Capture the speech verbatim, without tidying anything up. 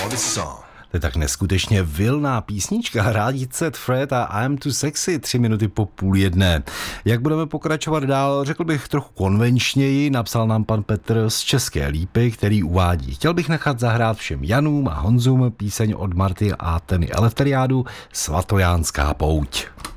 To je tak neskutečně vilná písnička, Rádi Set Fred a I'm Too Sexy, tři minuty po půl jedné. Jak budeme pokračovat dál, řekl bych trochu konvenčněji, napsal nám pan Petr z České Lípy, který uvádí: chtěl bych nechat zahrát všem Janům a Honzům píseň od Marty a Teny Eleftheriádu Svatojánská pouť.